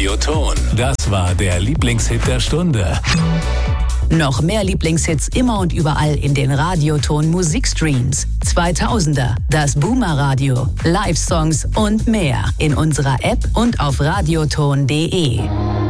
Radioton. Das war der Lieblingshit der Stunde. Noch mehr Lieblingshits immer und überall in den Radioton Musikstreams. 2000er, das Boomer Radio, Live-Songs und mehr in unserer App und auf radioton.de.